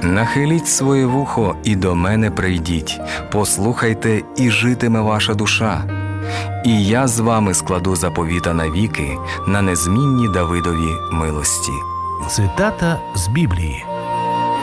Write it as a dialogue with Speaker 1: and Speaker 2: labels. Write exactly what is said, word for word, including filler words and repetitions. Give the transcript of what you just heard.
Speaker 1: Нахиліть своє вухо і до мене прийдіть, послухайте, і житиме ваша душа. І я з вами складу заповіта навіки на незмінні Давидові милості.
Speaker 2: Цитата з Біблії.